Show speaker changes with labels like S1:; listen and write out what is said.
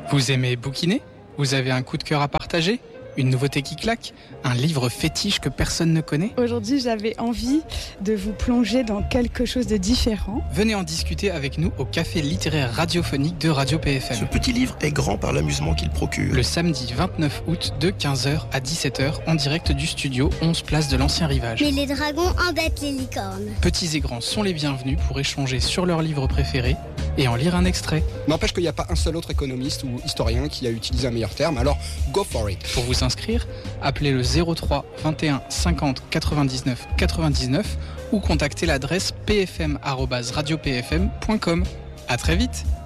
S1: Vous aimez bouquiner ? Vous avez un coup de cœur à partager ? Une nouveauté qui claque ? Un livre fétiche que personne ne connaît ?
S2: Aujourd'hui, j'avais envie de vous plonger dans quelque chose de différent.
S1: Venez en discuter avec nous au café littéraire radiophonique de Radio PFM.
S3: Ce petit livre est grand par l'amusement qu'il procure.
S1: Le samedi 29 août de 15h à 17h en direct du studio 11 place de l'Ancien Rivage.
S4: Mais les dragons embêtent les licornes.
S1: Petits et grands sont les bienvenus pour échanger sur leur livre préféré et en lire un extrait.
S5: N'empêche qu'il n'y a pas un seul autre économiste ou historien qui a utilisé un meilleur terme, alors go for it.
S1: Pour vous inscrire, appelez le 03 21 50 99 99 ou contactez l'adresse pfm@radiopfm.com. À très vite.